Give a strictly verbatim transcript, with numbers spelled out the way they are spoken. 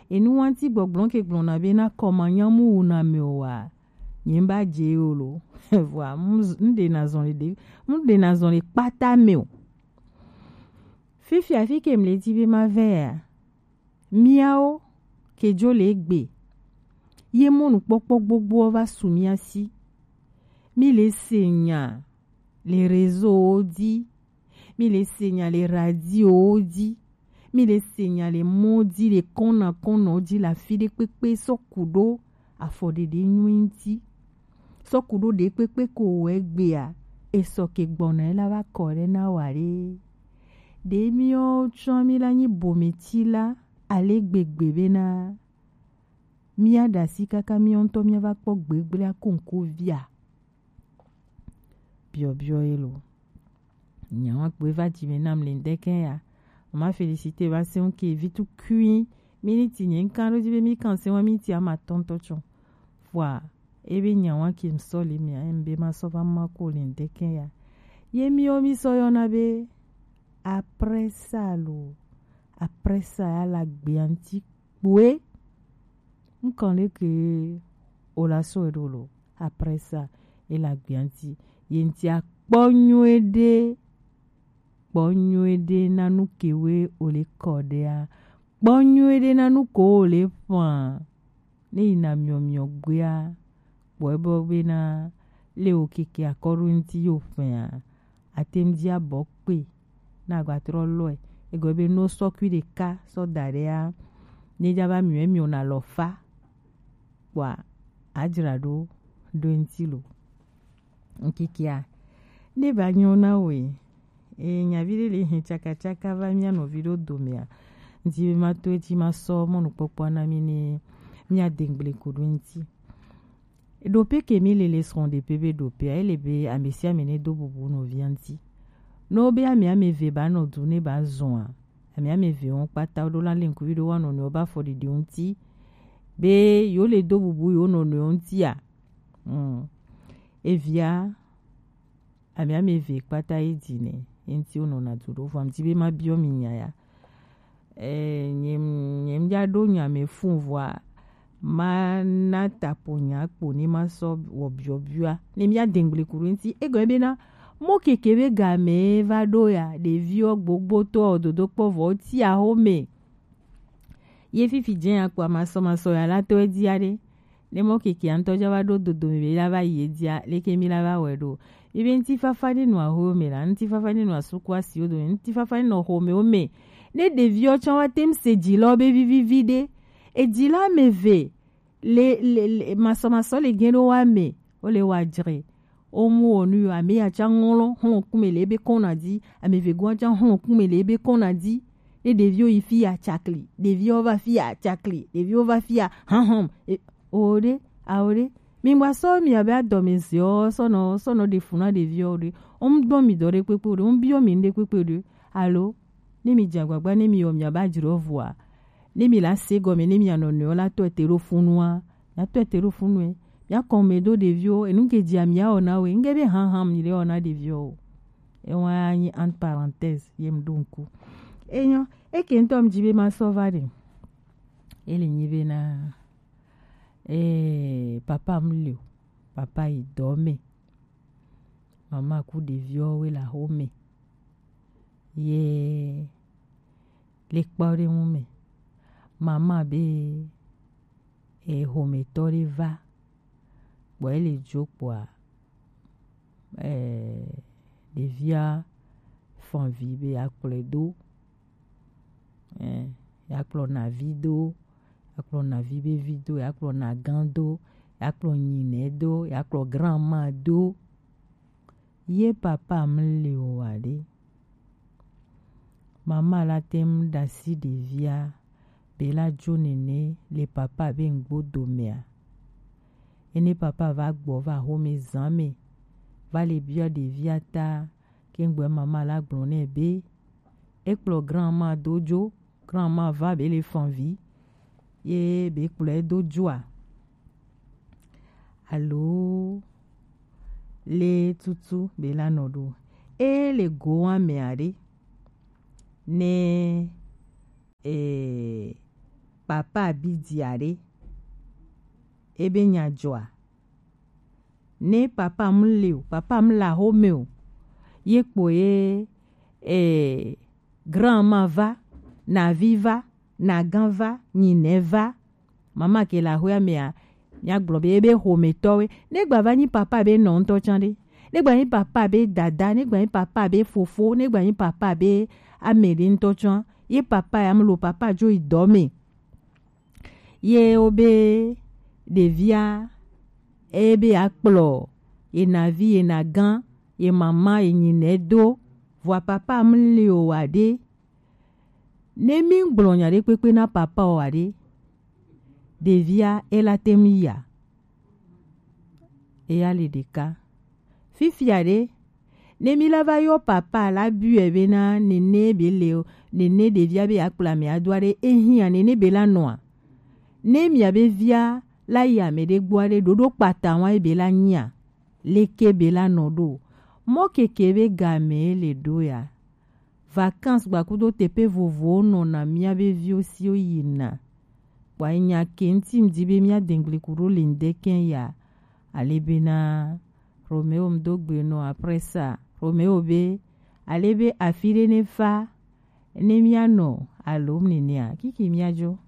et nous anti boblon ke blon na be na koma nyamu na mewa nyimba je olo voilà m'de na zon de m'de na zon le pata meu fifi afi ke mle di be ma ver miao ke jo le gbe ye monu pokpok gbogbo va sumi asi mi le senya les réseaux dit mi le senya les radios dit mi le senya les modi les kona kona dit la fi de pepe sokudo afode de nwinti sokudo de pepe ko egbe a e so ke gbona la va kore na ware de mi o chami la ni bometila ale gbegbe na mi adasi kaka mi onto mi va po gbegbe a konko via bio bio elo nyawa pe va di menam lendeke ya ma félicité va se on qui vite cuit miniti nyen karo di be mi kan se wa mi ti ama tonto chon wa ebe nyawa ki msoli mi mbe ma so va ma ko lendeke ya ye mi o mi so yo na be après ça lo après ça la gbianti poué m'kan le que o la so edolo après ça et la gbianti yenti a kponyuede kponyuede nanu kewe ole kodea kponyuede nanu ko ole fan ne ina mio mio gbea boebo bena le okike akoru nti yo fan atemdi abokpe na gbatro loe ego be no so kwi de ka so darea ne jaba mio mio na lofa wa ajrado do ntilo nkikia ne banyona we e nyavile le hinchaka chaka va mia no video domia nti ma to eti ma so mo no popo na mini mia dengle kudwenti dope ke mi le leson de pebe dope ele be amesia mene do bubu no vianti no be amia me ve ba no dune ba zon amia me ve on pata do la linku video wa no no ba for de onti be yo le do bubu yo no no onti ya mm evia amia me ve pata idine enti ono na duro fam ti be ma bio minya ya eh nyem nyem ja do nya me fun voa ma na taponya po ni ma so wo bio bia ni mi adengle kuru enti ego ebe na mo kekebe ga me va do ya de vio gbogbo to ododo po vo ti a home ye fifi jen akwa ma so ma so ya la to edi ade le mo keke anto ja va do dodo me la va ye dia le ke mi la va wedo ibe nti fafani no home la nti fafani no asukwa si odo nti fafani no home ome ne de vio chanwa tem se dilo be vivi vide e dila me ve le le, le maso maso le geno wa me o le wajre o mu onu ame ya changolo hon kumele be konadi ame ve gwa chan hon kumele be konadi e de vio ifi ya chakli de vio va fi ya chakli de vio va fi ya han han e, ore aore mingwa so mi abe adomezio so no so no de funa de vio de om do mi dore pepe de om bio mi nde pepe de allo ni mi jagwagba ni mi o mi abajiro voa ni mi la se go me ni mi anono la to etero funua na to etero funue ya komedo de vio enu ke di amia ona we ngebe han han mi le ona de vio e wa ni entre parenthèse yem donku enyo e ke ntom jibe ma sovade ele nyibe na eh papa mlio papa i dorme mama ku de vio we la home ye le kpore mume mama be e home tori va bo ele jokwa eh de via fon vibe akledo eh yaklo na video yaklo na vibe video yaklo na gando yaklo nyinedo yaklo grandma do ye papa mle wade mama la tem dasi de via bela jonene le papa ben gbodo mea ene papa va gbo va home zame va le bia de via ta kengwe mama la glone be ekplo grandma dojo grandma va be le fanvi ye be kple dojoa allo le tutu bela nodo e le goa meare ne e papa bi diare ebe nya joa ne papa mleu papa mla homeo ye kpoye eh grand-maman va na viva na ganva ni neva mama ke la hoya mea nya globe ebe home towe ne gba va ni papa be non to chande ne gba ni papa be dada ne gba ni papa be fofo ne gba ni papa be amerin to chan ye papa ya mlo papa jo idome ye obe devia ebe akplo ye na vi ye na gan ye mama ye nyine do voa papa mli o wade ne mi nglonya de pepe na papa o wade devia ela temia e ali deka fifiade ne mi lava yo papa la bu ebe na nene bele nene devia be akpla me adoare ehia nene bela noa ne mi abe via la ya me de gboare dodo pata wa ebe la nya leke bela nodo mo kekebe game le doya vacances gba kudo tepe vovo no na mi abe vio si o yina wa nya kenti mdibe mi adengli kuro linde ken ya alebe na Romeo mdogbe no après ça Romeo be alebe afire ne fa ne miano alomni nia kiki miajo